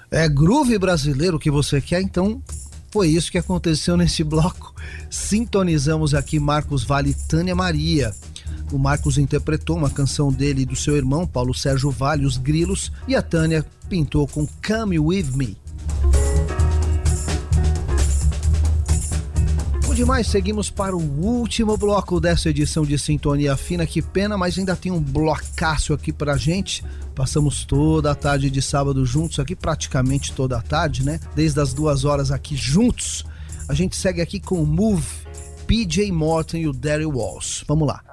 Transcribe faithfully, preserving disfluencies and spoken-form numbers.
É groove brasileiro que você quer? Então foi isso que aconteceu nesse bloco. Sintonizamos aqui Marcos Valle e Tânia Maria. O Marcos interpretou uma canção dele e do seu irmão, Paulo Sérgio Valle, Os Grilos, e a Tânia pintou com Come With Me. Bom demais, seguimos para o último bloco dessa edição de Sintonia Fina. Que pena, mas ainda tem um blocaço aqui pra gente. Passamos toda a tarde de sábado juntos aqui, praticamente toda a tarde, né? Desde as duas horas aqui juntos. A gente segue aqui com o Move, P J Morton e o Daryl Walsh. Vamos lá.